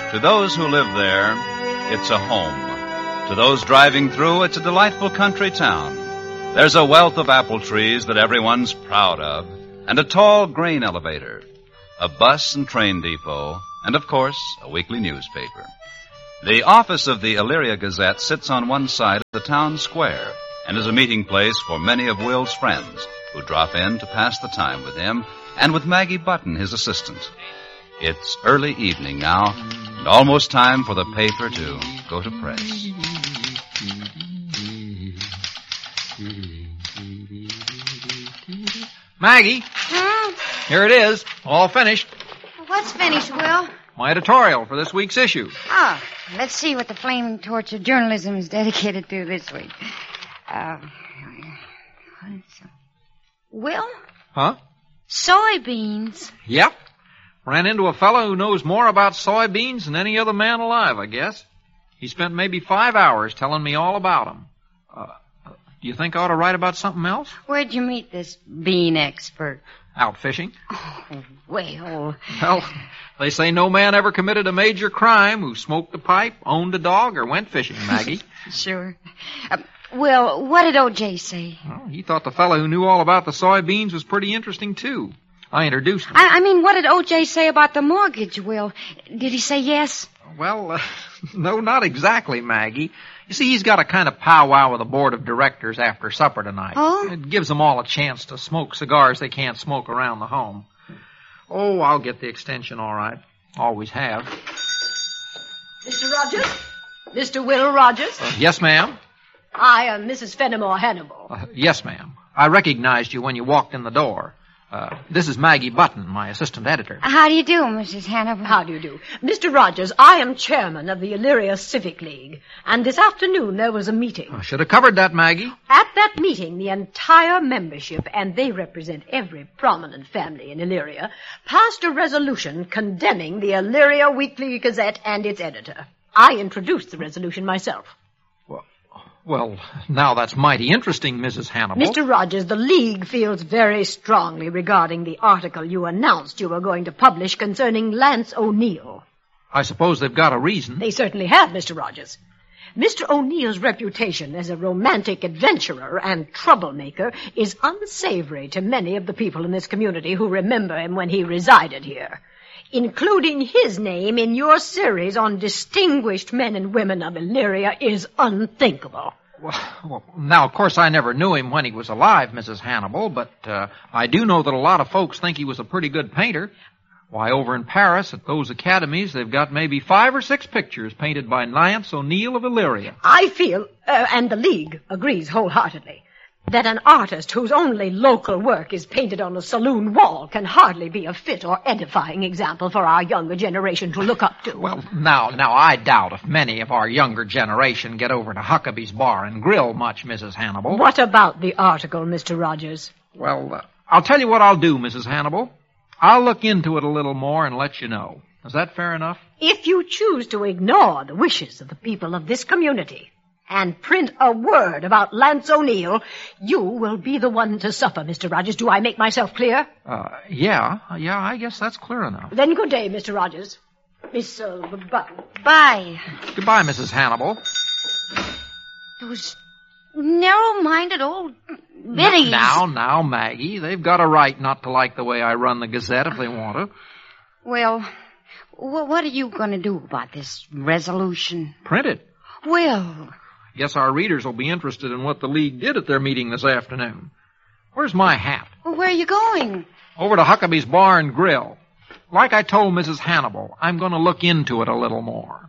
To those who live there, it's a home. To those driving through, it's a delightful country town. There's a wealth of apple trees that everyone's proud of, and a tall grain elevator, a bus and train depot, and, of course, a weekly newspaper. The office of the Elyria Gazette sits on one side of the town square and is a meeting place for many of Will's friends who drop in to pass the time with him and with Maggie Button, his assistant. It's early evening now, and almost time for the paper to go to press. Maggie, here it is, all finished. What's finished, Will? My editorial for this week's issue. Oh, let's see what the flaming torch of journalism is dedicated to this week. Will? Huh? Soybeans. Yep. Ran into a fellow who knows more about soybeans than any other man alive, I guess. He spent maybe 5 hours telling me all about them. Do you think I ought to write about something else? Where'd you meet this bean expert? Out fishing. Oh, well... Well, they say no man ever committed a major crime who smoked a pipe, owned a dog, or went fishing, Maggie. Sure. Will, what did O.J. say? Well, he thought the fellow who knew all about the soybeans was pretty interesting, too. I introduced him. I mean, what did O.J. say about the mortgage, Will? Did he say yes? Well, no, not exactly, Maggie. You see, he's got a kind of powwow with the board of directors after supper tonight. Oh? It gives them all a chance to smoke cigars they can't smoke around the home. Oh, I'll get the extension all right. Always have. Mr. Rogers? Mr. Will Rogers? Yes, ma'am? I am Mrs. Fenimore Hannibal. Yes, ma'am. I recognized you when you walked in the door. This is Maggie Button, my assistant editor. How do you do, Mrs. Hannibal? How do you do? Mr. Rogers, I am chairman of the Elyria Civic League, and this afternoon there was a meeting. I should have covered that, Maggie. At that meeting, the entire membership, and they represent every prominent family in Elyria, passed a resolution condemning the Elyria Weekly Gazette and its editor. I introduced the resolution myself. Well, now that's mighty interesting, Mrs. Hannibal. Mr. Rogers, the League feels very strongly regarding the article you announced you were going to publish concerning Lance O'Neill. I suppose they've got a reason. They certainly have, Mr. Rogers. Mr. O'Neill's reputation as a romantic adventurer and troublemaker is unsavory to many of the people in this community who remember him when he resided here. Including his name in your series on distinguished men and women of Elyria is unthinkable. Well, now, of course, I never knew him when he was alive, Mrs. Hannibal, but I do know that a lot of folks think he was a pretty good painter. Why, over in Paris, at those academies, they've got maybe 5 or 6 pictures painted by Lance O'Neill of Elyria. I feel, and the League agrees wholeheartedly, that an artist whose only local work is painted on a saloon wall can hardly be a fit or edifying example for our younger generation to look up to. Well, now, I doubt if many of our younger generation get over to Huckabee's Bar and Grill much, Mrs. Hannibal. What about the article, Mr. Rogers? Well, I'll tell you what I'll do, Mrs. Hannibal. I'll look into it a little more and let you know. Is that fair enough? If you choose to ignore the wishes of the people of this community and print a word about Lance O'Neill, you will be the one to suffer, Mr. Rogers. Do I make myself clear? Yeah, I guess that's clear enough. Then good day, Mr. Rogers. Miss Button. Bye. Goodbye, Mrs. Hannibal. Those narrow-minded old biddies. Now, Maggie, they've got a right not to like the way I run the Gazette if they want to. Well, what are you going to do about this resolution? Print it. Will. Guess our readers will be interested in what the League did at their meeting this afternoon. Where's my hat? Well, where are you going? Over to Huckabee's Bar and Grill. Like I told Mrs. Hannibal, I'm going to look into it a little more.